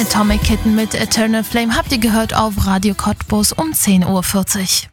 Atomic Kitten mit Eternal Flame habt ihr gehört auf Radio Cottbus um 10.40 Uhr.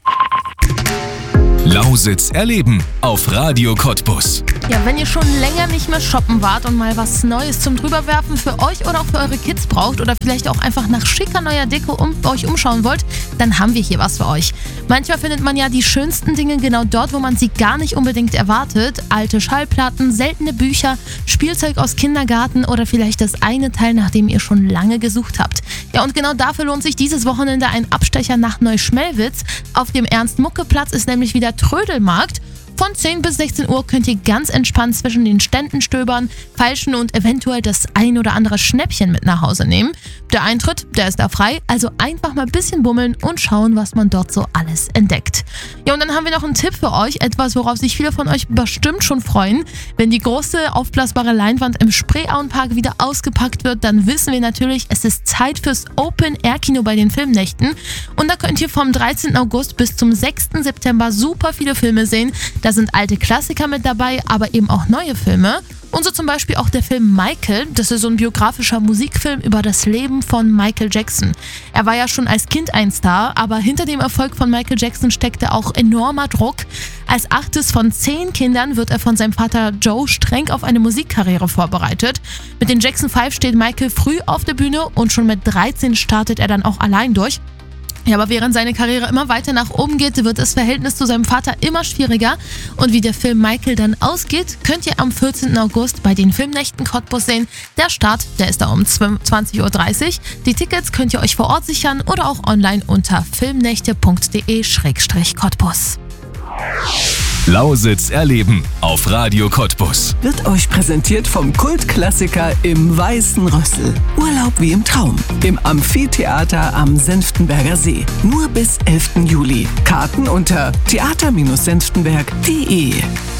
Lausitz erleben auf Radio Cottbus. Ja, wenn ihr schon länger nicht mehr shoppen wart und mal was Neues zum Drüberwerfen für euch oder auch für eure Kids braucht oder vielleicht auch einfach nach schicker neuer Deko euch umschauen wollt, dann haben wir hier was für euch. Manchmal findet man ja die schönsten Dinge genau dort, wo man sie gar nicht unbedingt erwartet. Alte Schallplatten, seltene Bücher, Spielzeug aus Kindergarten oder vielleicht das eine Teil, nach dem ihr schon lange gesucht habt. Ja, und genau dafür lohnt sich dieses Wochenende ein Abstecher nach Neuschmelwitz. Auf dem Ernst-Mucke-Platz ist nämlich wieder Trödelmarkt. Von 10 bis 16 Uhr könnt ihr ganz entspannt zwischen den Ständen stöbern, feilschen und eventuell das ein oder andere Schnäppchen mit nach Hause nehmen. Der Eintritt, der ist da frei, also einfach mal ein bisschen bummeln und schauen, was man dort so alles entdeckt. Ja, und dann haben wir noch einen Tipp für euch, etwas, worauf sich viele von euch bestimmt schon freuen. Wenn die große aufblasbare Leinwand im Spreeauenpark wieder ausgepackt wird, dann wissen wir natürlich, es ist Zeit fürs Open-Air-Kino bei den Filmnächten. Und da könnt ihr vom 13. August bis zum 6. September super viele Filme sehen. Da sind alte Klassiker mit dabei, aber eben auch neue Filme. Und so zum Beispiel auch der Film Michael. Das ist so ein biografischer Musikfilm über das Leben von Michael Jackson. Er war ja schon als Kind ein Star, aber hinter dem Erfolg von Michael Jackson steckte auch enormer Druck. Als 8. von 10 Kindern wird er von seinem Vater Joe streng auf eine Musikkarriere vorbereitet. Mit den Jackson 5 steht Michael früh auf der Bühne und schon mit 13 startet er dann auch allein durch. Ja, aber während seine Karriere immer weiter nach oben geht, wird das Verhältnis zu seinem Vater immer schwieriger. Und wie der Film Michael dann ausgeht, könnt ihr am 14. August bei den Filmnächten Cottbus sehen. Der Start, der ist da um 20.30 Uhr. Die Tickets könnt ihr euch vor Ort sichern oder auch online unter filmnächte.de/Cottbus. Lausitz erleben auf Radio Cottbus. Wird euch präsentiert vom Kultklassiker im Weißen Rössel. Urlaub wie im Traum. Im Amphitheater am Senftenberger See. Nur bis 11. Juli. Karten unter theater-senftenberg.de.